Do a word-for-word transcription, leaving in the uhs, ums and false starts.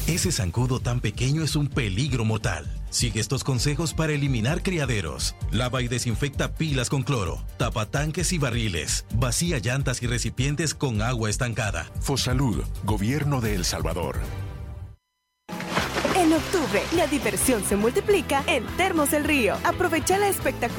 Ese zancudo tan pequeño es un peligro mortal. Sigue estos consejos para eliminar criaderos. Lava y desinfecta pilas con cloro. Tapa tanques y barriles. Vacía llantas y recipientes con agua estancada. Fosalud, Gobierno de El Salvador. En octubre, la diversión se multiplica en Termos El Río. Aprovecha la espectacular